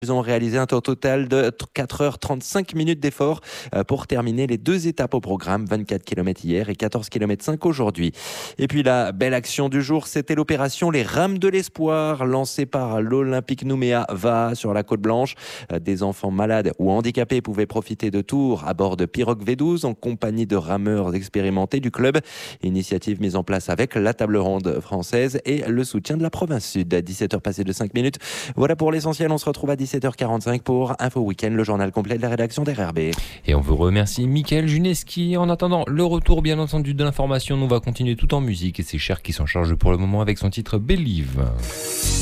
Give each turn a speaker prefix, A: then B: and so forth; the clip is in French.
A: Ils ont réalisé un temps total de 4h35 d'effort pour terminer les 2 étapes au programme, 24 km hier et 14 km 5 aujourd'hui. Et puis la belle action du jour, c'était l'opération Les Rames de l'Espoir, lancée par l'Olympique Nouméa VA sur la Côte Blanche. Des enfants malades ou handicapés pouvaient profiter de tours à bord de pirogues V12 en compagnie de rameurs expérimentés du club. Initiative mise en place avec la table ronde française et le soutien de la province sud. À 17h passées de 5 minutes. Voilà pour l'essentiel, on se retrouve à 17h45 pour Info Week-end, le journal complet de la rédaction d'RRB.
B: Et on vous remercie Mickaël Juneski. En attendant le retour bien entendu de l'information, nous va continuer tout en musique et c'est Cher qui s'en charge pour le moment avec son titre Believe.